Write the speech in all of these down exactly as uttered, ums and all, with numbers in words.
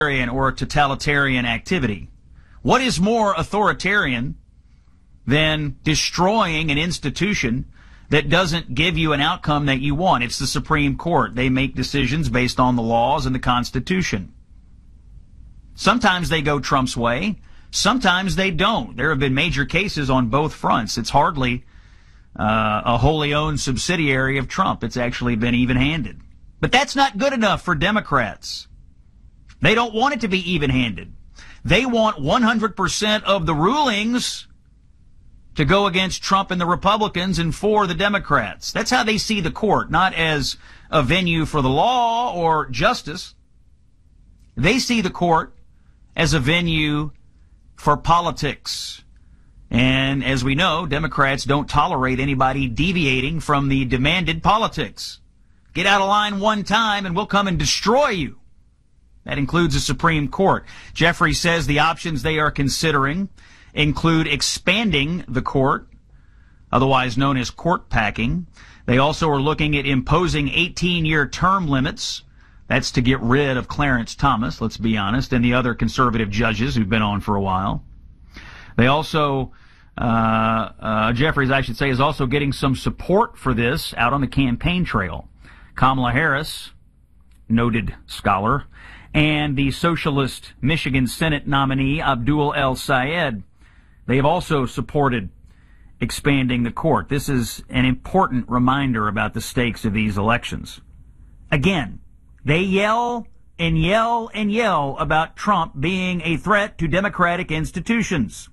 or totalitarian activity. What is more authoritarian than destroying an institution that doesn't give you an outcome that you want? It's the Supreme Court. They make decisions based on the laws and the Constitution. Sometimes they go Trump's way. Sometimes they don't. There have been major cases on both fronts. It's hardly uh, a wholly owned subsidiary of Trump. It's actually been even-handed. But that's not good enough for Democrats. They don't want it to be even-handed. They want one hundred percent of the rulings to go against Trump and the Republicans and for the Democrats. That's how they see the court, not as a venue for the law or justice. They see the court as a venue for politics. And as we know, Democrats don't tolerate anybody deviating from the demanded politics. Get out of line one time and we'll come and destroy you. That includes the Supreme Court. Jeffrey says the options they are considering include expanding the court, otherwise known as court packing. They also are looking at imposing eighteen-year term limits. That's to get rid of Clarence Thomas, let's be honest, and the other conservative judges who've been on for a while. They also, uh, uh, Jeffries, I should say, is also getting some support for this out on the campaign trail. Kamala Harris, noted scholar, and the socialist Michigan Senate nominee Abdul El-Sayed, they've also supported expanding the court. This is an important reminder about the stakes of these elections. Again, they yell and yell and yell about Trump being a threat to democratic institutions.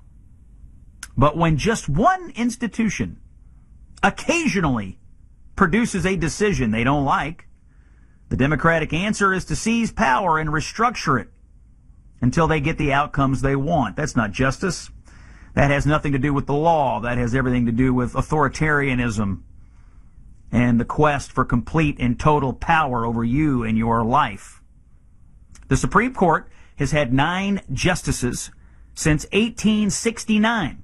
But when just one institution occasionally produces a decision they don't like, the Democratic answer is to seize power and restructure it until they get the outcomes they want. That's not justice. That has nothing to do with the law. That has everything to do with authoritarianism and the quest for complete and total power over you and your life. The Supreme Court has had nine justices since eighteen sixty-nine.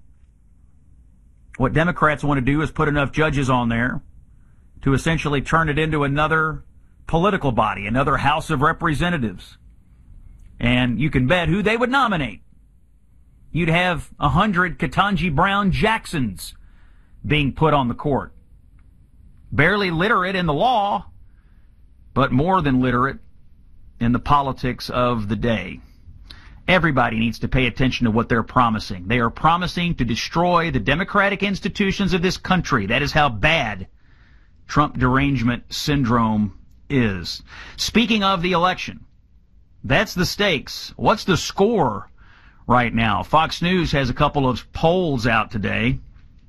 What Democrats want to do is put enough judges on there to essentially turn it into another political body, another House of Representatives. And you can bet who they would nominate. You'd have a hundred Ketanji Brown Jacksons being put on the court. Barely literate in the law, but more than literate in the politics of the day. Everybody needs to pay attention to what they're promising. They are promising to destroy the democratic institutions of this country. That is how bad Trump derangement syndrome is. Speaking of the election, that's the stakes. What's the score right now? Fox News has a couple of polls out today,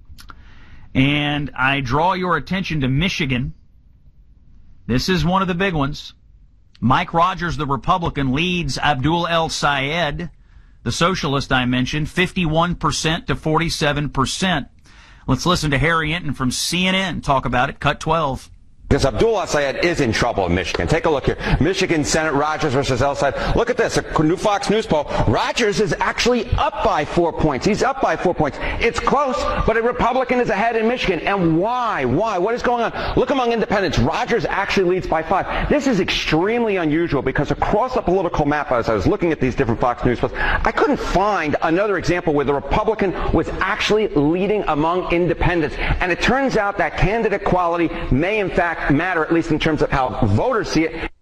and I draw your attention to Michigan. This is one of the big ones. Mike Rogers, the Republican, leads Abdul El-Sayed, the socialist I mentioned, fifty-one percent to forty-seven percent. Let's listen to Harry Enton from C N N talk about it. Cut twelve. Because Abdul El-Sayed is in trouble in Michigan. Take a look here. Michigan Senate, Rogers versus El-Sayed. Look at this, a new Fox News poll. Rogers is actually up by four points. He's up by four points. It's close, but a Republican is ahead in Michigan. And why? Why? What is going on? Look among independents. Rogers actually leads by five. This is extremely unusual because across the political map, as I was looking at these different Fox News polls, I couldn't find another example where the Republican was actually leading among independents. And it turns out that candidate quality may in fact matter, at least in terms of how voters see it.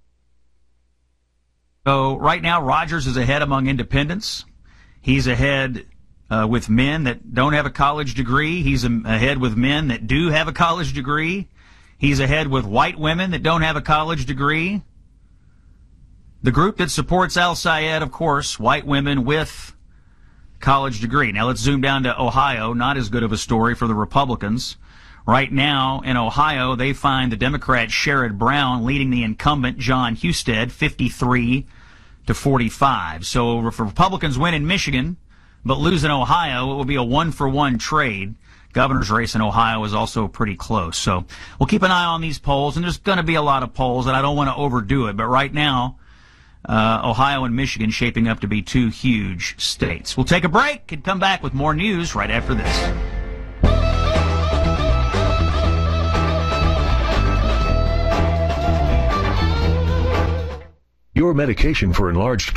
So right now, Rogers is ahead among independents. He's ahead uh, with men that don't have a college degree. He's ahead with men that do have a college degree. He's ahead with white women that don't have a college degree. The group that supports El-Sayed, of course, white women with college degree. Now let's zoom down to Ohio. Not as good of a story for the Republicans. Right now in Ohio, they find the Democrat Sherrod Brown leading the incumbent John Husted, fifty-three to forty-five. So if Republicans win in Michigan but lose in Ohio, it will be a one-for-one trade. Governor's race in Ohio is also pretty close. So we'll keep an eye on these polls, and there's going to be a lot of polls, and I don't want to overdo it. But right now, uh, Ohio and Michigan shaping up to be two huge states. We'll take a break and come back with more news right after this. Your medication for enlarged